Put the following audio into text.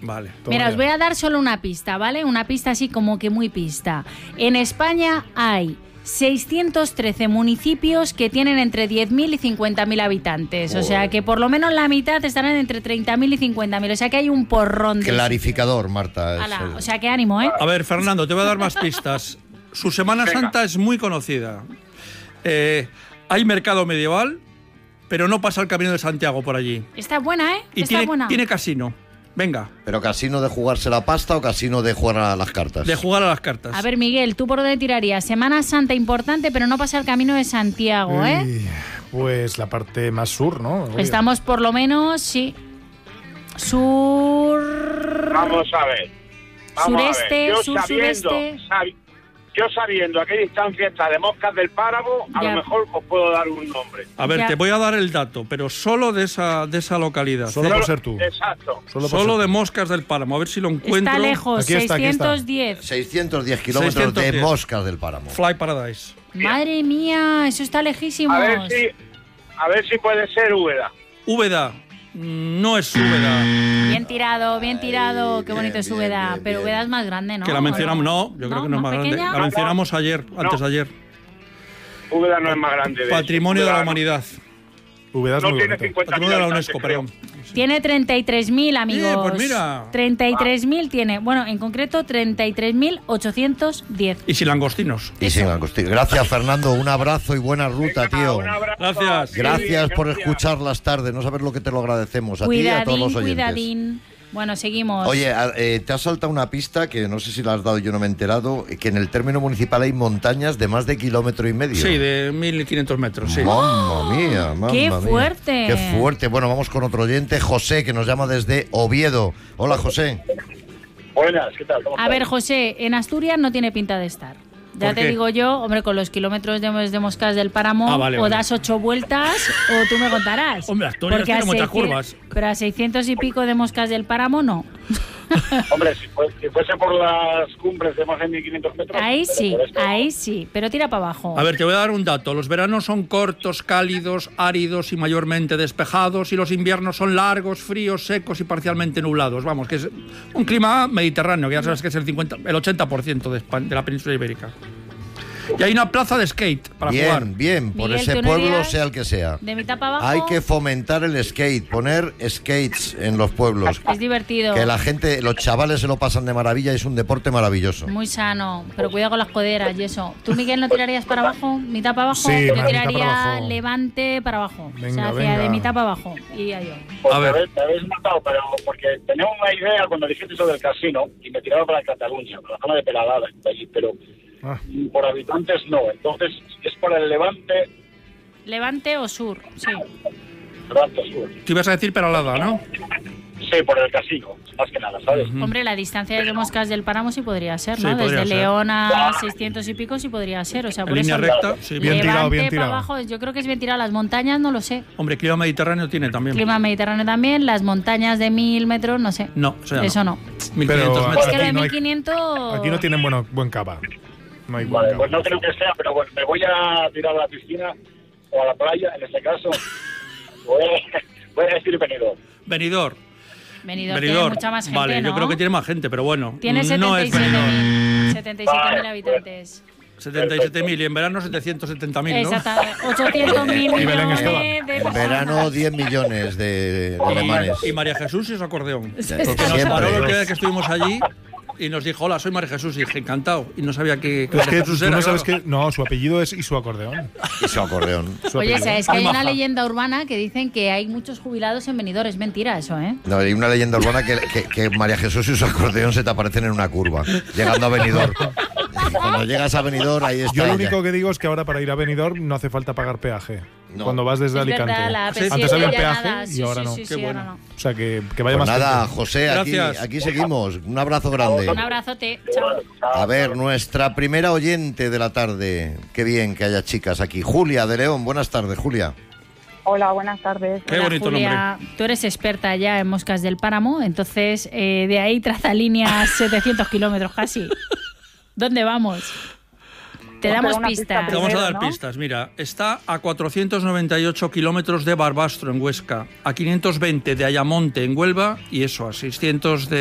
Vale. Mira, os voy a dar solo una pista, ¿vale? Una pista así como que muy pista. En España hay 613 municipios que tienen entre 10.000 y 50.000 habitantes. O sea que por lo menos la mitad estarán entre 30.000 y 50.000. O sea que hay un porrón de... Clarificador, Marta. O sea que ánimo, ¿eh? A ver, Fernando, te voy a dar más pistas. Su Semana Santa es muy conocida. Hay mercado medieval, pero no pasa el Camino de Santiago por allí. Está buena, ¿eh? Y tiene casino. Venga. ¿Pero casino de jugarse la pasta o casino de jugar a las cartas? De jugar a las cartas. A ver, Miguel, ¿tú por dónde tirarías? Semana Santa importante, pero no pasa el Camino de Santiago, ¿eh? Pues la parte más sur, ¿no? Obvio. Estamos por lo menos, sí. Sur... Vamos a ver. Sureste, sur-sureste... Yo sabiendo a qué distancia está de Moscas del Páramo, a lo mejor os puedo dar un nombre. A ver, te voy a dar el dato, pero solo de esa localidad. Solo por ser tú. Exacto. Solo de Moscas del Páramo. A ver si lo encuentro. Está lejos, aquí está, 610. 610 kilómetros de Moscas del Páramo. Fly Paradise. Madre mía, eso está lejísimo. A ver si puede ser Úbeda. Úbeda. No es Úbeda. Bien tirado. Qué bonito es Úbeda. Pero Úbeda es más grande, ¿no? Que la mencionamos, no, yo creo que no es más grande. La mencionamos antes de ayer. Úbeda no es más grande. Patrimonio de la Humanidad. Úbeda es no muy tiene bonito. 50.000 Patrimonio de la habitantes, UNESCO, creo. perdón. Tiene 33.000, amigos. Pues mira. 33.000 tiene. Bueno, en concreto 33.810. Y sin langostinos. Y sin langostinos. Gracias, Fernando. Un abrazo y buena ruta, tío. Un abrazo. Gracias. Gracias por escuchar las tardes. No sabes lo que te lo agradecemos. A ti y a todos los oyentes. Cuidadín. Bueno, seguimos. Oye, te has saltado una pista que no sé si la has dado, yo no me he enterado, que en el término municipal hay montañas de más de 1,5 kilómetros. Sí, de 1.500 metros, sí. Mamma mía, mamma ¡Qué mía. fuerte! ¡Qué fuerte! Bueno, vamos con otro oyente, José, que nos llama desde Oviedo. Hola, José. Buenas, ¿qué tal? ¿Cómo A ver, José, en Asturias no tiene pinta de estar. Ya ¿Por te qué? digo yo, hombre, con los kilómetros de Moscas del Páramo, Vale. das 8 vueltas o tú me contarás. Hombre, Asturias Porque tiene a muchas 600 curvas. Pero a 600 y pico de Moscas del Páramo, no. Hombre, si fuese por las cumbres de más de 1.500 metros... Ahí sí, por esto- ahí sí, pero tira para abajo. A ver, te voy a dar un dato. Los veranos son cortos, cálidos, áridos y mayormente despejados, y los inviernos son largos, fríos, secos y parcialmente nublados. Vamos, que es un clima mediterráneo, que ya sabes que es el 80% de la península ibérica. Y hay una plaza de skate para jugar. Bien, por Miguel, ese ¿tú no pueblo, irías sea el que sea. De mitad para abajo. Hay que fomentar el skate, poner skates en los pueblos. Es divertido. Que la gente, los chavales se lo pasan de maravilla, es un deporte maravilloso. Muy sano, pero cuidado con las coderas y eso. ¿Tú, Miguel, no tirarías para abajo? ¿Mitad para abajo? Sí, Yo mitad tiraría para abajo. levante para abajo. Venga, o sea, hacia venga. de mitad para abajo. Iría yo. Pues A ver. me habéis matado, pero porque tenía una idea cuando dijiste sobre el casino y me tiraba para Cataluña, para la zona de Peralada, allí, pero por habitantes no. Entonces, es por el Levante ¿Levante o sur? Sí. Sur. Te ibas a decir Peralada, ¿no? Sí, por el casino, más que nada, ¿sabes? Hombre, la distancia de Moscas del Páramo sí podría ser, Sí, ¿no? podría Desde ser. León a 600 y pico sí podría ser. O sea, En por línea eso, recta, sí. Bien Levante tirado, bien para tirado. abajo, yo creo que es bien tirado. Las montañas no lo sé. Hombre, clima mediterráneo tiene también. Clima mediterráneo también, las montañas de 1.000 metros, no sé. No, o sea, Eso no. 1.500 Pero- Es metros. que lo de Aquí no hay- 1.500... Aquí no tienen buen cava. No hay buen Vale, cava. pues no creo que sea, pero bueno, me voy a tirar a la piscina o a la playa, en este caso. Voy a decir Benidorm. Benidorm. Benidorm tiene mucha más gente, Vale, ¿no? yo creo que tiene más gente, pero bueno. Tiene no es Benidorm. 77.000 habitantes. 77.000 y en verano 770.000, ¿no? Exacto, 800.000 Y Belén estaba. millones de En verano personas. 10 millones de alemanes. Y María Jesús y su acordeón. Porque Siempre. nos paró el día que estuvimos allí y nos dijo, hola, soy María Jesús. Y dije, encantado. Y no sabía que Es María que Jesús tú era. no sabes claro. que... No, su apellido es y su acordeón. Y su acordeón. Su Oye, apellido. ¿sabes que hay Muy una maja. leyenda urbana que dicen que hay muchos jubilados en Benidorm? Es mentira eso, ¿eh? No, hay una leyenda urbana que María Jesús y su acordeón se te aparecen en una curva, llegando a Benidorm. Cuando llegas a Benidorm, ahí está Yo lo ella. único que digo es que ahora para ir a Benidorm no hace falta pagar peaje. No. Cuando vas desde Es Alicante. verdad, la Sí. Antes había un ya peaje nada. y Sí, ahora sí, no. sí, Qué sí, bueno. ahora no. O sea, que vaya Pues más nada, gente. José, Gracias. aquí seguimos. Un abrazo grande. Un abrazote. Chao. A ver, nuestra primera oyente de la tarde. Qué bien que haya chicas aquí. Julia de León. Buenas tardes, Julia. Hola, buenas tardes. Qué Hola, bonito Julia. Tú eres experta ya en Moscas del Páramo, entonces de ahí traza líneas 700 kilómetros casi. ¿Dónde vamos? Te Pero damos una pista pistas. Te vamos a Primero, dar ¿no? pistas. Mira, está a 498 kilómetros de Barbastro, en Huesca, a 520 de Ayamonte, en Huelva, y eso, a 600 de